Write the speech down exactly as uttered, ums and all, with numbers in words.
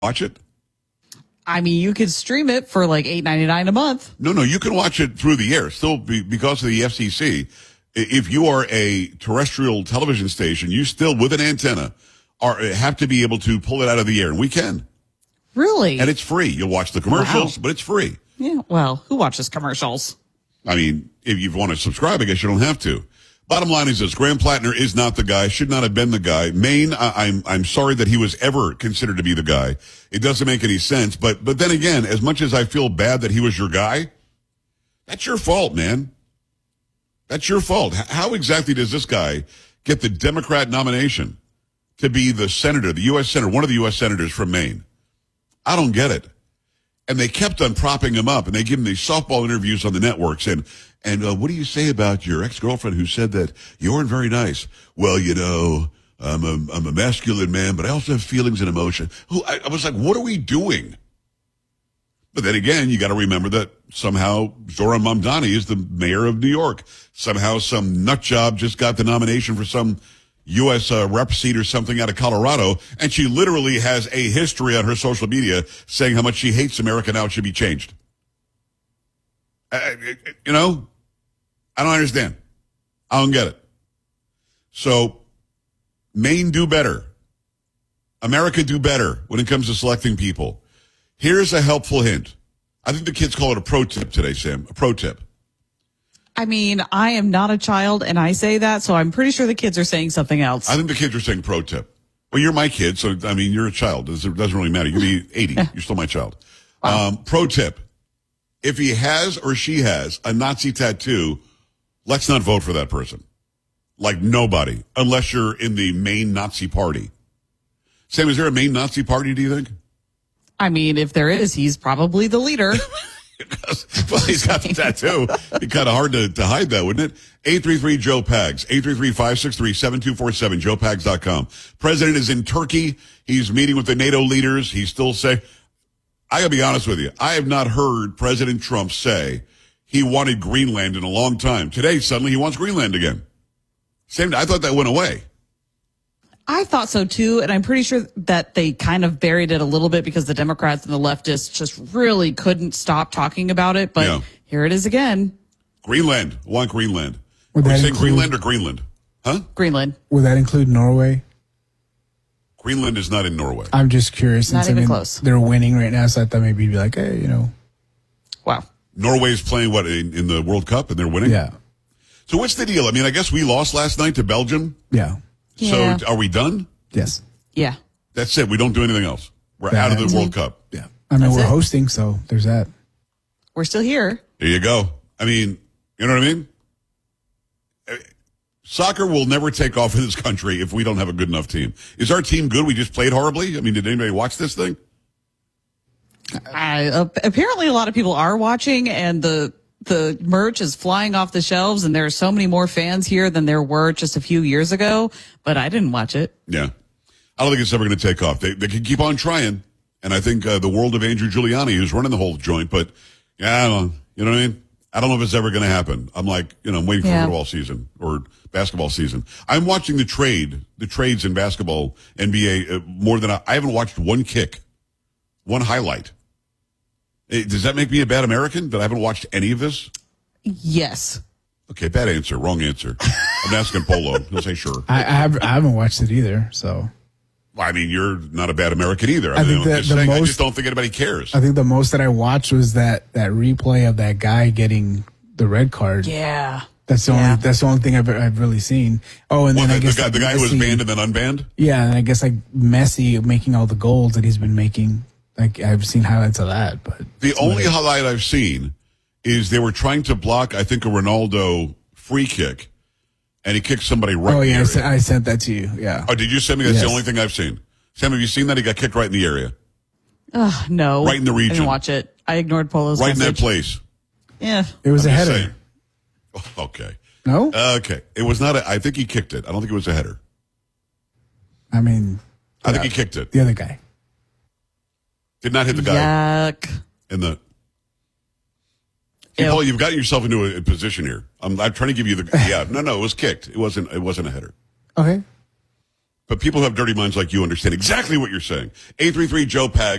watch it? I mean, you could stream it for like eight ninety-nine a month. No, no, you can watch it through the air. Still, be, because of the F C C, if you are a terrestrial television station, you still, with an antenna, are have to be able to pull it out of the air, and we can. Really? And it's free. You'll watch the commercials, Wow. but it's free. Yeah, well, who watches commercials? I mean, if you want to subscribe, I guess you don't have to. Bottom line is this: Graham Plattner is not the guy. Should not have been the guy. Maine, I, I'm I'm sorry that he was ever considered to be the guy. It doesn't make any sense. But but then again, as much as I feel bad that he was your guy, that's your fault, man. That's your fault. H- How exactly does this guy get the Democrat nomination to be the senator, the U S senator, one of the U S senators from Maine? I don't get it. And they kept on propping him up, and they give him these softball interviews on the networks. And, and uh, what do you say about your ex-girlfriend who said that you weren't very nice? Well, you know, I'm a, I'm a masculine man, but I also have feelings and emotion. Who I, I was like, what are we doing? But then again, you got to remember that somehow Zoran Mamdani is the mayor of New York. Somehow some nut job just got the nomination for some U S Uh, rep seat or something out of Colorado, and she literally has a history on her social media saying how much she hates America now. It should be changed. Uh, you know, I don't understand. I don't get it. So, Maine do better. America do better when it comes to selecting people. Here's a helpful hint. I think the kids call it a pro tip today, Sam. A pro tip. I mean, I am not a child, and I say that, so I'm pretty sure the kids are saying something else. I think the kids are saying pro tip. Well, you're my kid, so, I mean, you're a child. It doesn't really matter. You'll be eighty. You're still my child. Wow. Um, pro tip. If he has or she has a Nazi tattoo, let's not vote for that person. Like nobody, unless you're in the main Nazi party. Sam, is there a main Nazi party, do you think? I mean, if there is, he's probably the leader. Well, he's got the tattoo. It'd be kind of hard to, to hide that, wouldn't it? eight three three Joe Pags, eight three three, five six three, seven two four seven, joe pags dot com. President is in Turkey. He's meeting with the NATO leaders. He's still saying, I gotta be honest with you, I have not heard President Trump say he wanted Greenland in a long time. Today, suddenly he wants Greenland again. Same, I thought that went away. I thought so too, and I'm pretty sure that they kind of buried it a little bit because the Democrats and the leftists just really couldn't stop talking about it. But Yeah. Here it is again. Greenland. I want Greenland. Would Are we that saying include- Greenland or Greenland? Huh? Greenland. Would that include Norway? Greenland is not in Norway. I'm just curious. Not since, I even mean, close. They're winning right now, so I thought maybe you'd be like, hey, you know. Wow. Norway's playing, what, in, in the World Cup, and they're winning? Yeah. So what's the deal? I mean, I guess we lost last night to Belgium. Yeah. Yeah. So are we done? Yes. Yeah. That's it. We don't do anything else. We're out of the That's World it. Cup. Yeah. I mean, That's we're it. hosting, so there's that. We're still here. There you go. I mean, you know what I mean? Uh, Soccer will never take off in this country if we don't have a good enough team. Is our team good? We just played horribly? I mean, did anybody watch this thing? I, uh, apparently, a lot of people are watching, and the the merch is flying off the shelves, and there are so many more fans here than there were just a few years ago. But I didn't watch it. Yeah. I don't think it's ever going to take off. They they can keep on trying. And I think uh, the world of Andrew Giuliani, who's running the whole joint, but yeah, I don't know. You know what I mean? I don't know if it's ever going to happen. I'm like, you know, I'm waiting for Yeah. football season or basketball season. I'm watching the trade, the trades in basketball, N B A, uh, more than I, I haven't watched one kick, one highlight. Eh, Does that make me a bad American that I haven't watched any of this? Yes. Okay, bad answer, wrong answer. I'm asking Polo. He'll say sure. I, I, have, I haven't watched it either, so. Well, I mean, you're not a bad American either. I I, mean, think I'm that just the saying, I most- just don't think anybody cares. I think the most that I watched was that, that replay of that guy getting the red card. Yeah. That's the Yeah. only that's the only thing I've I've really seen. Oh, and Well, then I the, guess the guy, like the guy who was Messi- banned and then unbanned? Yeah, and I guess like Messi making all the goals that he's been making. Like I've seen highlights of that, but The it's only like- highlight I've seen is they were trying to block, I think, a Ronaldo free kick, and he kicked somebody right Oh in the yeah, I area. sent, I sent that to you. Yeah. Oh, did you send me? That's the Yes. only thing I've seen. Sam, have you seen that? He got kicked right in the area. Ugh, no. Right in the I region. didn't watch it. I ignored Polo's Right in that message. place. Yeah. It was I'm a just header. saying. Oh, okay. No, Okay. It was not a, I think he kicked it. I don't think it was a header. I mean, I think yeah, he kicked it. the other guy. Did not hit the guy Yuck. in the. Hey, Ew. Paul, you've gotten yourself into a, a position here. I'm, I'm trying to give you the. Yeah, no, no, it was kicked. It wasn't. It wasn't a header. Okay. But people who have dirty minds like you understand exactly what you're saying. eight three three Joe Pag.